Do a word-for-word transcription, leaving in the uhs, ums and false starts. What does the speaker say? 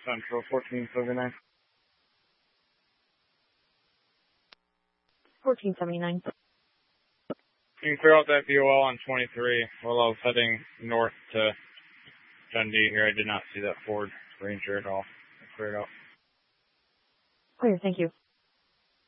Central, fourteen seventy-nine. fourteen seventy-nine. You can clear out that V O L on twenty-three. While I was heading north to Dundee here, I did not see that Ford Ranger at all. I cleared out. Clear, thank you.